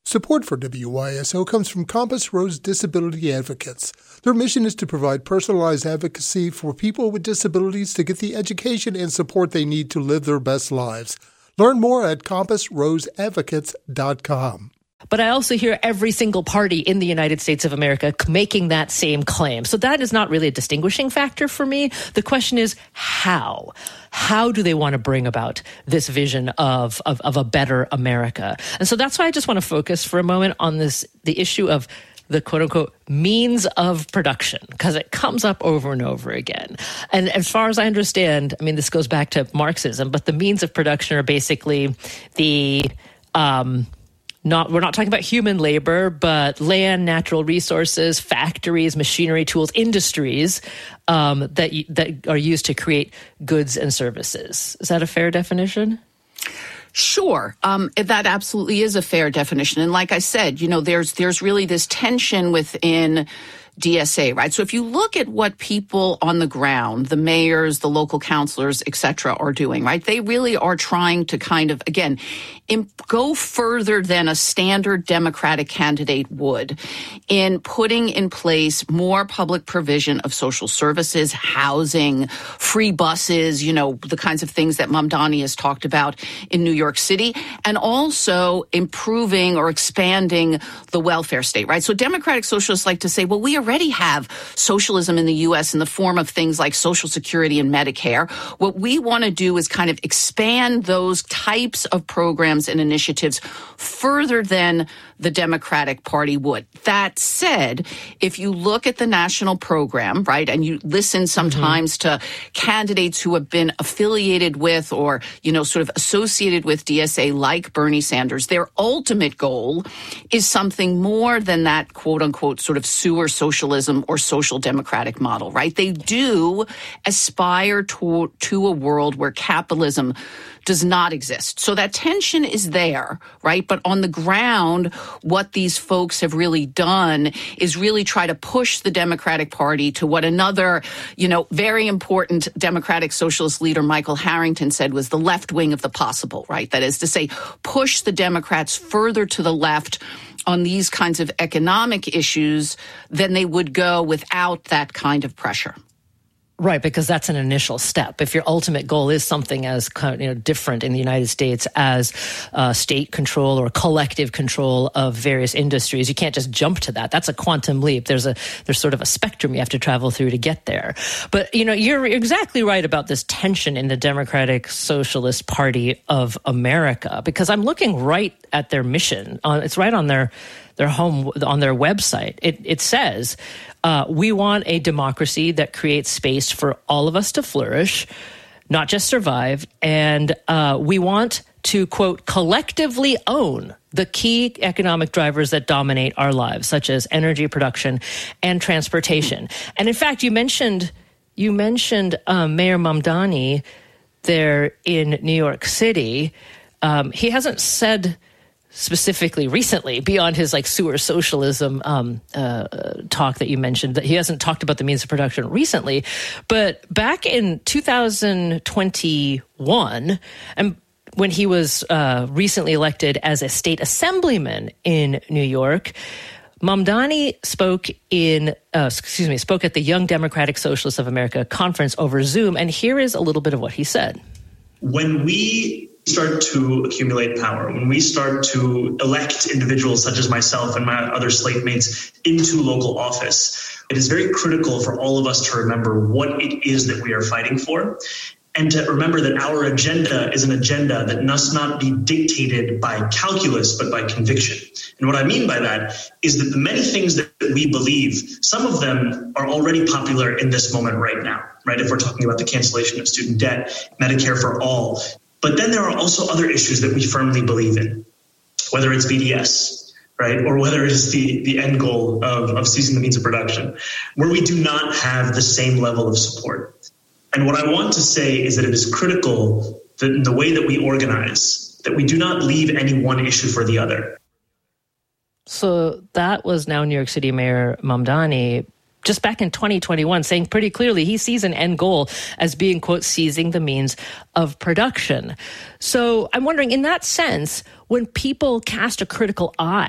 Support for WYSO comes from Compass Rose Disability Advocates. Their mission is to provide personalized advocacy for people with disabilities to get the education and support they need to live their best lives. Learn more at compassroseadvocates.com. But I also hear every single party in the United States of America making that same claim. So that is not really a distinguishing factor for me. The question is how? How do they want to bring about this vision of a better America? And so that's why I just want to focus for a moment on the issue of the quote-unquote means of production, because it comes up over and over again. And as far as I understand, I mean, this goes back to Marxism, but the means of production are basically we're not talking about human labor, but land, natural resources, factories, machinery, tools, industries that are used to create goods and services. Is that a fair definition? Sure. That absolutely is a fair definition. And like I said, there's really this tension within DSA, right? So if you look at what people on the ground, the mayors, the local councilors, et cetera, are doing, right? They really are trying to kind of, again, go further than a standard Democratic candidate would in putting in place more public provision of social services, housing, free buses, the kinds of things that Mamdani has talked about in New York City, and also improving or expanding the welfare state, right? So Democratic socialists like to say, well, we already have socialism in the U.S. in the form of things like Social Security and Medicare. What we want to do is kind of expand those types of programs and initiatives further than the Democratic Party would. That said, if you look at the national program, right, and you listen sometimes to candidates who have been affiliated with or, sort of associated with DSA like Bernie Sanders, their ultimate goal is something more than that quote unquote sort of sewer socialism or social democratic model, right? They do aspire to a world where capitalism does not exist. So that tension is there, right? But on the ground, what these folks have really done is really try to push the Democratic Party to what another, very important Democratic Socialist leader, Michael Harrington, said was the left wing of the possible, right? That is to say, push the Democrats further to the left on these kinds of economic issues than they would go without that kind of pressure. Right, because that's an initial step. If your ultimate goal is something as different in the United States as state control or collective control of various industries, you can't just jump to that. That's a quantum leap. There's sort of a spectrum you have to travel through to get there. But you're exactly right about this tension in the Democratic Socialist Party of America, because I'm looking right at their mission. It's right on their home, on their website. It says, we want a democracy that creates space for all of us to flourish, not just survive. And we want to, quote, collectively own the key economic drivers that dominate our lives, such as energy production and transportation. And in fact, you mentioned Mayor Mamdani there in New York City. He hasn't said specifically recently, beyond his sewer socialism talk that you mentioned, that he hasn't talked about the means of production recently. But back in 2021, and when he was recently elected as a state assemblyman in New York, Mamdani spoke at the Young Democratic Socialists of America conference over Zoom, and here is a little bit of what he said. When we start to accumulate power, when we start to elect individuals such as myself and my other slate mates into local office, it is very critical for all of us to remember what it is that we are fighting for, and to remember that our agenda is an agenda that must not be dictated by calculus, but by conviction. And what I mean by that is that the many things that we believe, some of them are already popular in this moment right now, right? If we're talking about the cancellation of student debt, Medicare for all. But then there are also other issues that we firmly believe in, whether it's BDS, right, or whether it is the end goal of ceasing the means of production, where we do not have the same level of support. And what I want to say is that it is critical that in the way that we organize, that we do not leave any one issue for the other. So that was now New York City Mayor Mamdani just back in 2021, saying pretty clearly he sees an end goal as being, quote, seizing the means of production. So I'm wondering, in that sense, when people cast a critical eye